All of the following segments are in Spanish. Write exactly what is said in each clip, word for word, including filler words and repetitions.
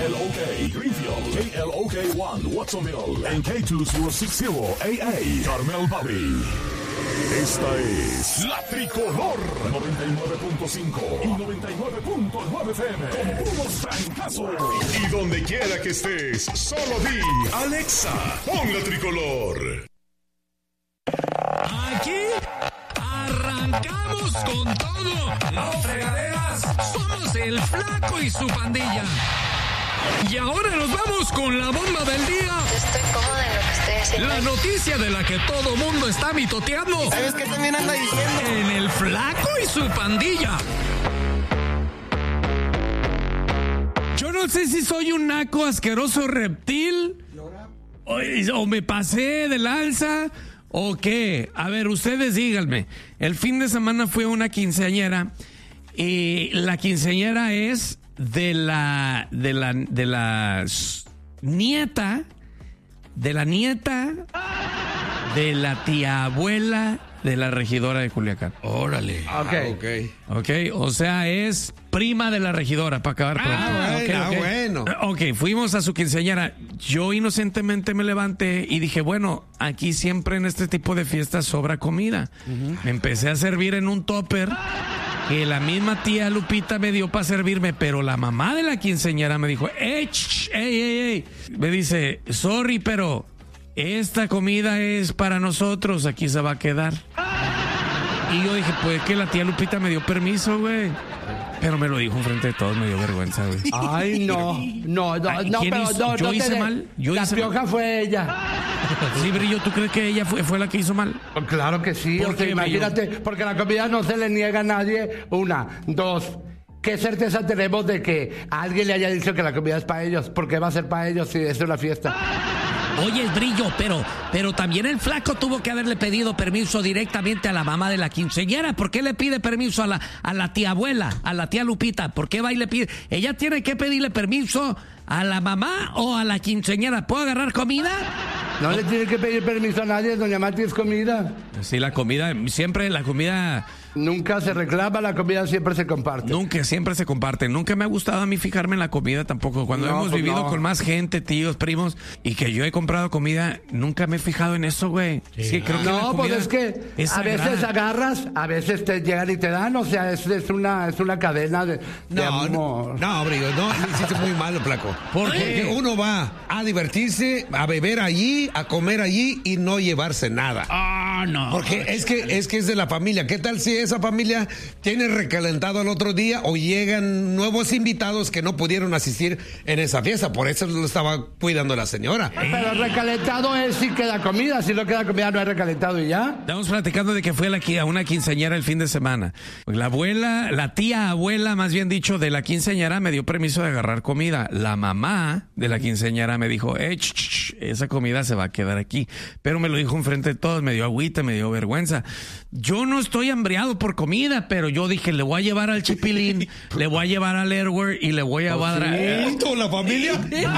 L O K, Greenfield, K L O K one, Watsonville, and K two thousand sixty A A, Carmel Valley. Esta es La Tricolor noventa y nueve punto cinco y noventa y nueve punto nueve F M con puros trancazos. Y donde quiera que estés, solo di Alexa, pon La Tricolor. Aquí arrancamos con todo. No fregaderas, somos el Flaco y su pandilla. Y ahora nos vamos con la bomba del día. Estoy cómoda en lo que estoy haciendo. La noticia de la que todo mundo está mitoteando. ¿Sabes qué también anda diciendo? En el Flaco y su pandilla. Yo no sé si soy un naco asqueroso reptil o, o me pasé de lanza o qué. A ver, ustedes díganme. El fin de semana fui a una quinceañera y la quinceañera es de la de la de la nieta de la nieta de la tía abuela de la regidora de Culiacán. Órale. Ok. Okay. Ok, o sea, es prima de la regidora, para acabar pronto. Ah, Okay, bueno, okay. bueno. Ok, fuimos a su quinceañera. Yo inocentemente me levanté y dije, bueno, aquí siempre en este tipo de fiestas sobra comida. Uh-huh. Me empecé a servir en un topper que la misma tía Lupita me dio para servirme, pero la mamá de la quinceañera me dijo, ey, ch, ey, ey, ey. Me dice, sorry, pero esta comida es para nosotros, aquí se va a quedar. Y yo dije, pues que la tía Lupita me dio permiso, güey. Pero me lo dijo enfrente de todos, me dio vergüenza, güey. Ay, no, no, no, Ay, no, ¿quién pero hizo? no, Yo no hice te de- mal, yo La hice pioja mal. fue ella. Sí, Brillo, ¿tú crees que ella fue, fue la que hizo mal? Claro que sí, ¿Por o sea, qué, imagínate, porque la comida no se le niega a nadie. Una, dos, ¿qué certeza tenemos de que alguien le haya dicho que la comida es para ellos? Porque va a ser para ellos si es una fiesta. Oye, Brillo, pero, pero también el Flaco tuvo que haberle pedido permiso directamente a la mamá de la quinceañera. ¿Por qué le pide permiso a la, a la tía abuela, a la tía Lupita? ¿Por qué va y le pide? Ella tiene que pedirle permiso a la mamá o a la quinceañera. ¿Puedo agarrar comida? No le tiene que pedir permiso a nadie, doña Mati, es comida. Sí, la comida, siempre la comida, Nunca se reclama, la comida siempre se comparte. nunca, siempre se comparte. Nunca me ha gustado a mí fijarme en la comida tampoco. Cuando No, hemos pues vivido no. con más gente, tíos, primos, y que yo he comprado comida, nunca me he fijado en eso, güey. Sí, creo que la No, pues comida es que es a veces sagrada. agarras, a veces te llegan y te dan, o sea, es, es una es una cadena de, de No, no, amor. no, Brillo, no, lo hiciste muy malo, Flaco. ¿Por qué? Porque uno va a divertirse, a beber allí, a comer allí y no llevarse nada. Ah, no. Porque es que es que es de la familia. ¿Qué tal si esa familia tiene recalentado al otro día o llegan nuevos invitados que no pudieron asistir en esa fiesta? Por eso lo estaba cuidando la señora. Pero recalentado es si queda comida, si no queda comida no es recalentado y ya. Estamos platicando de que fue a, la, qui- a una quinceañera el fin de semana. La abuela, la tía abuela, más bien dicho, de la quinceañera me dio permiso de agarrar comida. La mamá de la quinceañera me dijo, eh, ch, ch, ch, esa comida se va a quedar aquí. Pero me lo dijo enfrente de todos, me dio agüita, me dio vergüenza. Yo no estoy hambriado por comida, pero yo dije, le voy a llevar al Chipilín, le voy a llevar al Airware y le voy a llevar a... ¿Toda la familia?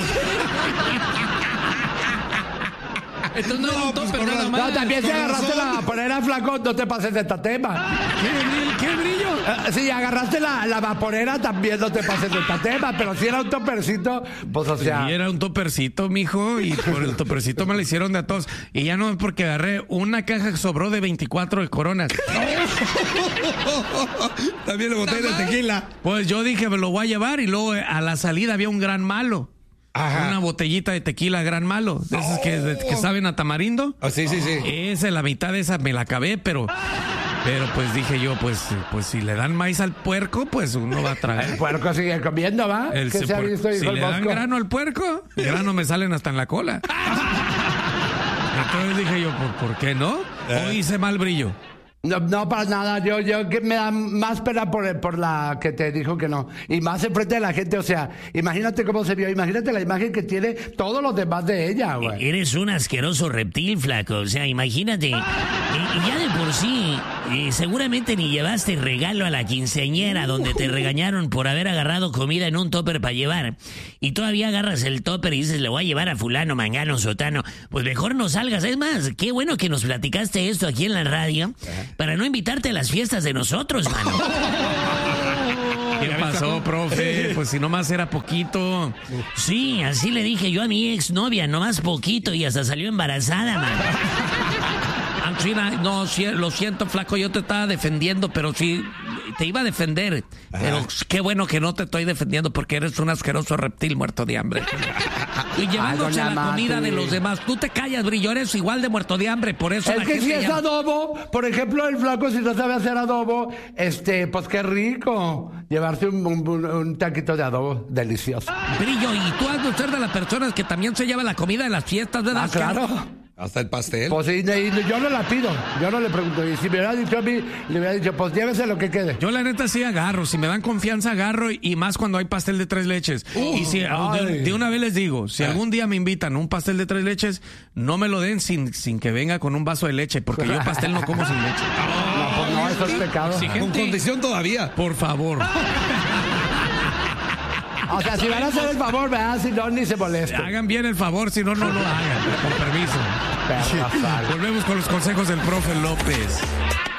Esto no, es un pues topper con nada razón. más. No, también si con agarraste razón. la vaporera, Flaco, no te pases de esta tema. ¿Qué, Bril- qué brillo? Eh, Si agarraste la, la vaporera, también no te pases de esta tema, pero si era un topercito, pues o sea... Y era un topercito, mijo, y por el topercito me lo hicieron de a todos. Y ya no es porque agarré una caja que sobró de veinticuatro de coronas. También le boté de tequila. Pues yo dije, me lo voy a llevar, y luego a la salida había un gran malo. Ajá. Una botellita de tequila gran malo, de esas que, de- que saben a tamarindo. Ah, sí, sí, sí. Esa, la mitad de esa me la acabé, pero... Pero pues dije yo, pues, pues si le dan maíz al puerco, pues uno va a El traer. puerco sigue comiendo, ¿va? El ¿Qué se- se ha puer- visto, si hijo le el dan Bosco? grano al puerco, grano me salen hasta en la cola. Entonces dije yo, ¿por, por qué no? O hice mal Brillo. No, no, para nada. Yo, yo que me da más pena por, por la que te dijo que no. Y más enfrente de la gente. O sea, imagínate cómo se vio. Imagínate la imagen que tiene todos los demás de ella, güey. Eres un asqueroso reptil, Flaco. O sea, imagínate. Y, y ya de por sí, eh, seguramente ni llevaste regalo a la quinceañera donde te regañaron por haber agarrado comida en un topper para llevar. Y todavía agarras el topper y dices, le voy a llevar a fulano, mangano, sotano. Pues mejor no salgas. Es más, qué bueno que nos platicaste esto aquí en la radio para no invitarte a las fiestas de nosotros, mano. ¿Qué pasó, profe? Pues si nomás era poquito. Sí, así le dije yo a mi exnovia, nomás poquito y hasta salió embarazada, man. Anchina, no, sí, lo siento, flaco, yo te estaba defendiendo, pero sí, te iba a defender. Ajá. Pero qué bueno que no te estoy defendiendo porque eres un asqueroso reptil muerto de hambre. Y llevándose Ay, la comida Mati. de los demás. Tú te callas, Brillo, eres igual de muerto de hambre, por eso es la que gente si es ya... adobo, por ejemplo, el flaco si no sabe hacer adobo, este, pues qué rico llevarse un, un, un taquito de adobo delicioso. Brillo, y tú has de ser de las personas que también se lleva la comida de las fiestas, ¿verdad? Ah, claro. Hasta el pastel. Pues sí, yo no la pido, yo no le pregunto. Y si me hubiera dicho a mí, le hubiera dicho, pues llévese lo que quede. Yo la neta sí agarro, si me dan confianza agarro y más cuando hay pastel de tres leches. Uh, y si de, de una vez les digo, si ah. algún día me invitan a un pastel de tres leches, no me lo den sin, sin que venga con un vaso de leche, porque yo pastel no como sin leche. No, pues no, eso es pecado. Con condición todavía. Por favor. O sea, si van a hacer el favor, ¿verdad? Si no, ni se molesten. Hagan bien el favor, si no, no lo hagan. Con permiso. Perra, Volvemos con los consejos del profe López.